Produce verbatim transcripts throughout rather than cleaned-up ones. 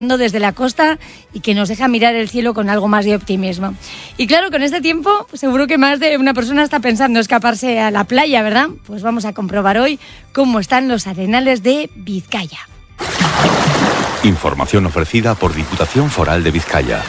desde la costa y que nos deja mirar el cielo con algo más de optimismo. Y claro, con este tiempo seguro que más de una persona está pensando escaparse a la playa, ¿verdad? Pues vamos a comprobar hoy cómo están los arenales de Vizcaya. Información ofrecida por Diputación Foral de Vizcaya.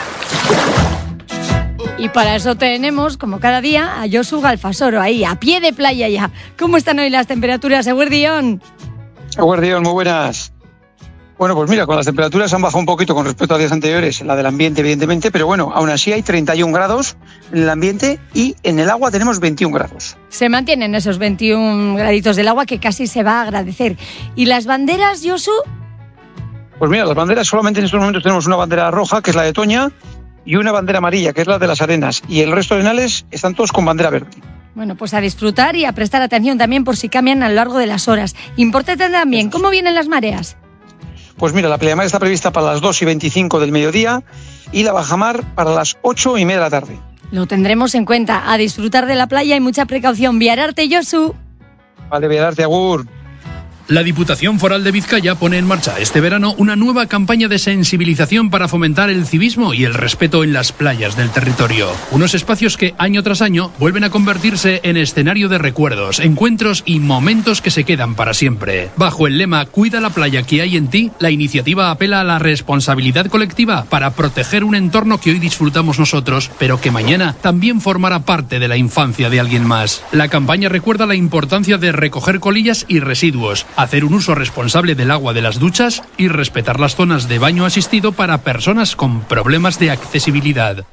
Y para eso tenemos, como cada día, a Josu Galfasoro, ahí, a pie de playa ya. ¿Cómo están hoy las temperaturas, Eguerdión? Eguerdión, muy buenas. Bueno, pues mira, con las temperaturas han bajado un poquito con respecto a días anteriores, la del ambiente evidentemente, pero bueno, aún así hay treinta y un grados en el ambiente y en el agua tenemos veintiún grados. Se mantienen esos veintiún graditos del agua que casi se va a agradecer. ¿Y las banderas, Josu? Pues mira, las banderas solamente en estos momentos tenemos una bandera roja, que es la de Toña, y una bandera amarilla, que es la de las Arenas, y el resto de arenales están todos con bandera verde. Bueno, pues a disfrutar y a prestar atención también por si cambian a lo largo de las horas. Importante también, ¿cómo vienen las mareas? Pues mira, la pleamar está prevista para las dos y veinticinco del mediodía y la bajamar para las ocho y media de la tarde. Lo tendremos en cuenta. A disfrutar de la playa y mucha precaución. Viararte, Josu. Vale, Viararte, agur. La Diputación Foral de Vizcaya pone en marcha este verano una nueva campaña de sensibilización para fomentar el civismo y el respeto en las playas del territorio. Unos espacios que año tras año vuelven a convertirse en escenario de recuerdos, encuentros y momentos que se quedan para siempre. Bajo el lema Cuida la playa que hay en ti, la iniciativa apela a la responsabilidad colectiva para proteger un entorno que hoy disfrutamos nosotros, pero que mañana también formará parte de la infancia de alguien más. La campaña recuerda la importancia de recoger colillas y residuos, hacer un uso responsable del agua de las duchas y respetar las zonas de baño asistido para personas con problemas de accesibilidad.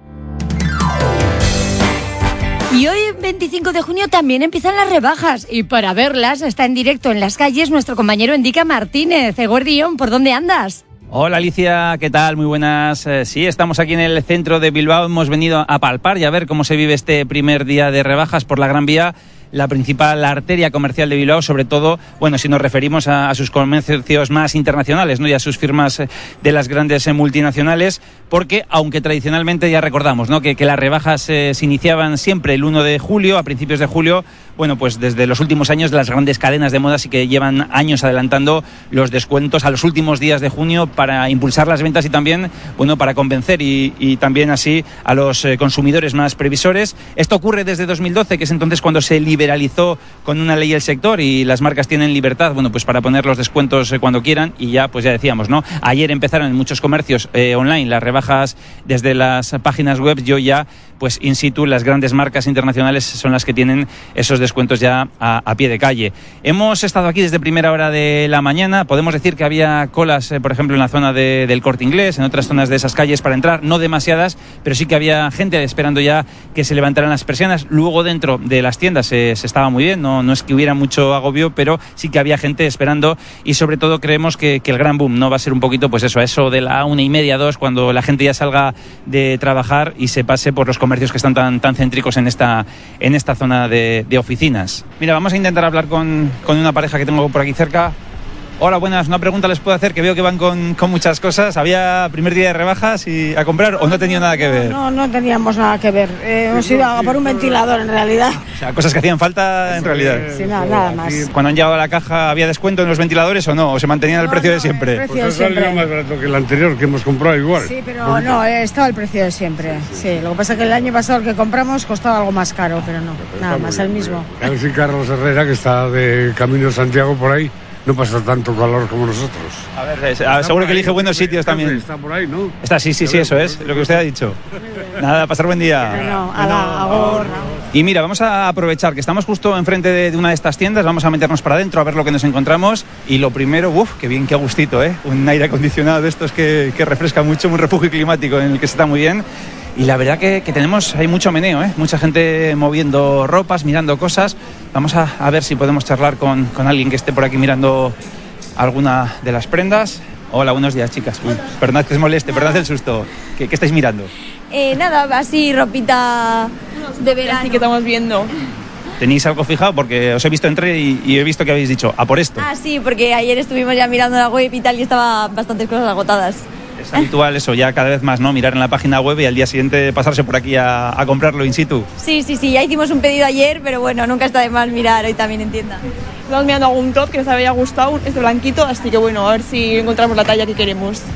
Y hoy, veinticinco de junio, también empiezan las rebajas. Y para verlas está en directo en las calles nuestro compañero Endica Martínez. Eguerdión, ¿por dónde andas? Hola Alicia, ¿qué tal? Muy buenas. Eh, sí, estamos aquí en el centro de Bilbao. Hemos venido a palpar y a ver cómo se vive este primer día de rebajas por la Gran Vía, la principal arteria comercial de Bilbao, sobre todo, bueno, si nos referimos a, a sus comercios más internacionales, ¿no? Y a sus firmas de las grandes multinacionales, porque aunque tradicionalmente ya recordamos, ¿no? que, que las rebajas eh, se iniciaban siempre el uno de julio, a principios de julio, bueno, pues desde los últimos años las grandes cadenas de moda sí que llevan años adelantando los descuentos a los últimos días de junio para impulsar las ventas y también, bueno, para convencer y, y también así a los eh, consumidores más previsores. Esto ocurre desde dos mil doce, que es entonces cuando se liberalizó con una ley el sector y las marcas tienen libertad, bueno, pues para poner los descuentos eh, cuando quieran y ya, pues ya decíamos, ¿no? Ayer empezaron en muchos comercios eh, online las rebajas desde las páginas web. Yo ya, pues in situ, las grandes marcas internacionales son las que tienen esos descuentos ya a, a pie de calle. Hemos estado aquí desde primera hora de la mañana. Podemos decir que había colas, eh, por ejemplo, en la zona de, del Corte Inglés, en otras zonas de esas calles para entrar, no demasiadas, pero sí que había gente esperando ya que se levantaran las persianas. Luego dentro de las tiendas eh, se estaba muy bien, no, no es que hubiera mucho agobio, pero sí que había gente esperando y sobre todo creemos que, que el gran boom no va a ser un poquito, pues eso, eso de la una y media, dos, cuando la gente ya salga de trabajar y se pase por los comercios que están tan, tan céntricos en esta, en esta zona de, de oficinas. Mira, vamos a intentar hablar con, con una pareja que tengo por aquí cerca. Hola, buenas. Una pregunta les puedo hacer, que veo que van con, con muchas cosas. ¿Había primer día de rebajas y a comprar o no ha tenido nada que ver? No, no, no teníamos nada que ver. Eh, hemos ido a por un ventilador, en realidad. O sea, cosas que hacían falta en realidad. Sí, nada, nada más. Cuando han llegado a la caja, ¿había descuento en los ventiladores o no? ¿O se mantenían el no, precio no, de siempre? El precio pues de siempre. Salió más barato que el anterior que hemos comprado igual. Sí, pero no, estaba el precio de siempre. Sí, lo que pasa es que el año pasado el que compramos costaba algo más caro, pero no, pero nada más, el mismo. A ver si Carlos Herrera, que está de Camino Santiago por ahí, no pasa tanto calor como nosotros. A ver, eh, seguro que elige buenos sitios también. Está por ahí, ¿no? Está, sí, sí, sí, eso es, lo que usted ha dicho. Nada, pasar buen día. Bueno, a la agor. Y mira, vamos a aprovechar que estamos justo enfrente de, de una de estas tiendas, vamos a meternos para adentro a ver lo que nos encontramos. Y lo primero, uff, qué bien, qué gustito, ¿eh? Un aire acondicionado de estos que, que refresca mucho, un refugio climático en el que se está muy bien. Y la verdad que, que tenemos, hay mucho meneo, ¿eh? Mucha gente moviendo ropas, mirando cosas. Vamos a, a ver si podemos charlar con, con alguien que esté por aquí mirando alguna de las prendas. Hola, buenos días, chicas. Uy, perdonad que os moleste, perdonad el susto. ¿Qué, qué estáis mirando? Eh, nada, así ropita de verano. Así que estamos viendo. ¿Tenéis algo fijado? Porque os he visto entrar y, y he visto que habéis dicho, a por esto. Ah, sí, porque ayer estuvimos ya mirando la web y tal y estaban bastantes cosas agotadas. Es habitual eso, ya cada vez más, ¿no? Mirar en la página web y al día siguiente pasarse por aquí a, a comprarlo in situ. Sí, sí, sí, ya hicimos un pedido ayer, pero bueno, nunca está de más mirar hoy también en tienda. Estamos mirando algún top que nos había gustado, este blanquito, así que bueno, a ver si encontramos la talla que queremos.